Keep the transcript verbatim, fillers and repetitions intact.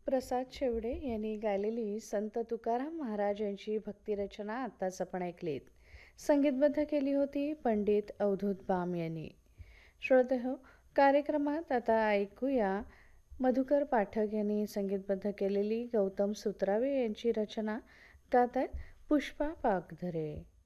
प्रसाद शेवडे यांनी गायलेली संत तुकाराम महाराज यांची भक्तिरचना आत्ताच आपण ऐकलीत. संगीतबद्ध केली होती पंडित अवधूत बाम यांनी. श्रोतेहो, कार्यक्रमात आता ऐकूया मधुकर पाठक यांनी संगीतबद्ध केलेली गौतम सुत्रावे यांची रचना. गात आहेत पुष्पा पागधरे.